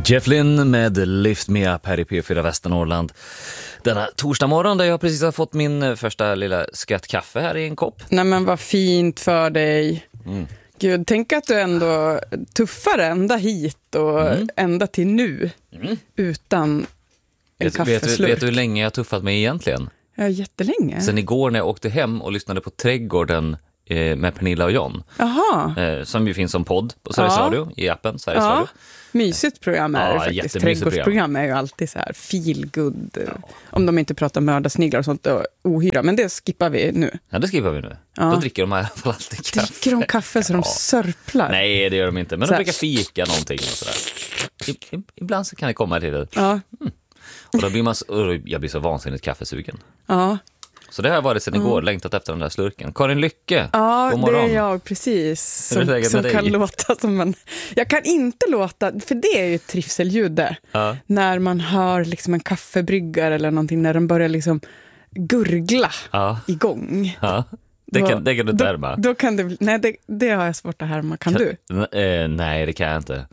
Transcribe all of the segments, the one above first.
Jeff Lynne med Lift Me Up här i P4 Västernorrland. Denna torsdag morgon där jag precis har fått min första lilla skvätt här i en kopp. Nej men vad fint för dig. Gud, tänk att du ändå tuffar ända hit och ända till nu utan en kaffeslurk. Vet du hur länge jag har tuffat mig egentligen? Ja, jättelänge. Sen igår när jag åkte hem och lyssnade på Trädgården med Pernilla och John. Jaha. Som ju finns som podd på Sveriges Radio i appen Sveriges Radio. Mysigt program är det faktiskt. Trädgårdsprogram är ju alltid så här feel good. Om de inte pratar mördarsniglar och sånt och ohyra. Men det skippar vi nu. Ja, det skippar vi nu. Ja. Då dricker de här alltid kaffe. Dricker de kaffe så de sörplar? Nej, det gör de inte. Men de brukar fika någonting och sådär. Ibland så kan det komma till det. Ja. Och då blir jag blir så vansinnigt kaffesugen. Ja. Så det har jag varit sedan igår, längtat efter den där slurken. Karin Lycke, god morgon. Ja, det är jag precis. Som kan låta som en... Jag kan inte låta, för det är ju ett trivselljud där. Ja. När man hör liksom en kaffebryggare eller någonting, när den börjar liksom gurgla igång. Ja. Det kan du inte härma. Då kan det, nej, det har jag svårt att härma. Kan du? Nej, det kan jag inte.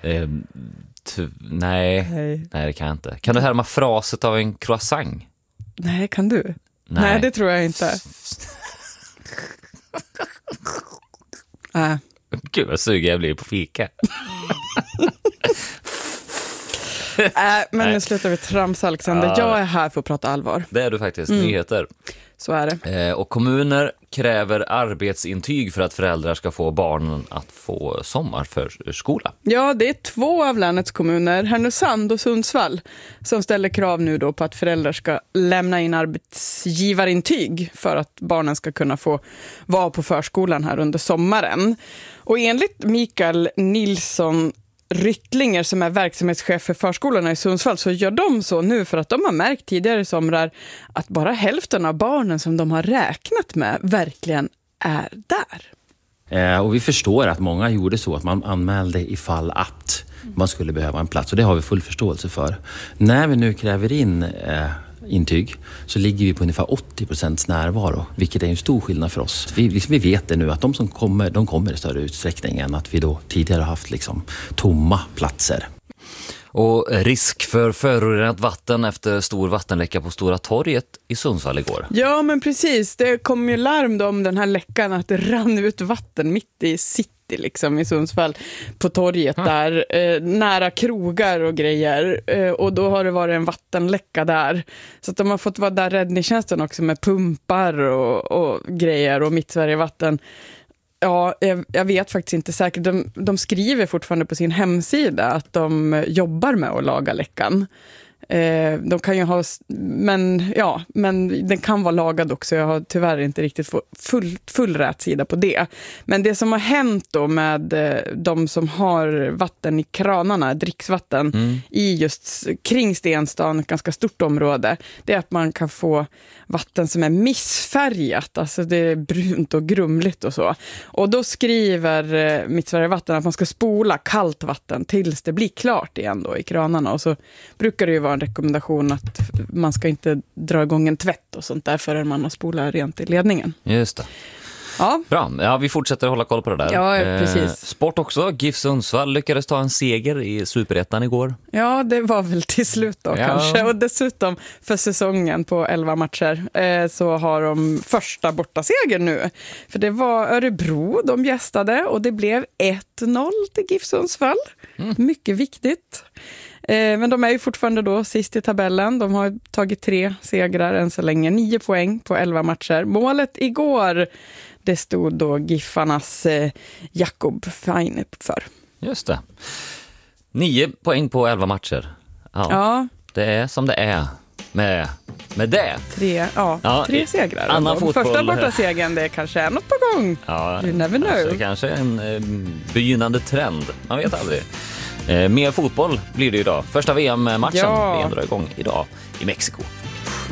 Nej, det kan jag inte. Kan du härma fraset av en croissant? Nej, kan du? Nej, det tror jag inte. Gud vad sugen jag blir på fika. Men nu slutar vi tramsa, Alexander. Jag är här för att prata allvar. Det är du faktiskt, nyheter. Så är det. Och kommuner kräver arbetsintyg för att föräldrar ska få barnen att få sommarförskola. Ja, det är 2 av länets kommuner, Härnösand och Sundsvall, som ställer krav nu då på att föräldrar ska lämna in arbetsgivarintyg för att barnen ska kunna få vara på förskolan här under sommaren. Och enligt Mikael Nilsson Ryttlinger som är verksamhetschef för förskolorna i Sundsvall, så gör de så nu för att de har märkt tidigare i somrar att bara hälften av barnen som de har räknat med verkligen är där. Och vi förstår att många gjorde så att man anmälde ifall att man skulle behöva en plats, och det har vi full förståelse för. När vi nu kräver in intyg så ligger vi på ungefär 80% närvaro, vilket är en stor skillnad för oss. Vi vet det nu att de som kommer, de kommer i större utsträckning än att vi då tidigare har haft liksom tomma platser. Och risk för förorenat vatten efter stor vattenläcka på Stora torget i Sundsvall igår. Ja, men precis. Det kom ju larm om den här läckan att det rann ut vatten mitt i city liksom i Sundsvall på torget där, nära krogar och grejer. Och då har det varit en vattenläcka där. Så att de har fått vara där räddningstjänsten också med pumpar och grejer och Mittsverigevatten. Ja, jag vet faktiskt inte säkert. De skriver fortfarande på sin hemsida att de jobbar med att laga läckan. De kan ju ha, men den kan vara lagad också. Jag har tyvärr inte riktigt fått full rätt sida på det. Men det som har hänt då med de som har vatten i kranarna, dricksvatten i just kring Stenstan, ett ganska stort område, det är att man kan få vatten som är missfärgat, alltså det är brunt och grumligt och så. Och då skriver Mittsverigevatten att man ska spola kallt vatten tills det blir klart igen då i kranarna, och så brukar det ju vara en rekommendation att man ska inte dra igång en tvätt och sånt där förrän man har spolat rent i ledningen. Just det. Ja. Bra, ja, vi fortsätter hålla koll på det där. Ja, precis. Sport också, GIF Sundsvall lyckades ta en seger i Superettan igår. Ja, det var väl till slut då kanske. Och dessutom för säsongen på 11 matcher så har de första bortaseger nu. För det var Örebro de gästade och det blev 1-0 till GIF Sundsvall. Mycket viktigt. Men de är ju fortfarande då sist i tabellen. De har tagit 3 segrar än så länge. 9 poäng på 11 matcher. Målet igår, det stod då Giffarnas Jakob Feine för. Just det. 9 poäng på 11 matcher. Ja. Det är som det är med det. 3 segrar. Annan fotboll. Första borta segern, det är kanske är något på gång. Ja, you never know. Kanske en begynnande trend. Man vet aldrig. Mer fotboll blir det idag. Första VM-matchen VM drar igång idag i Mexiko.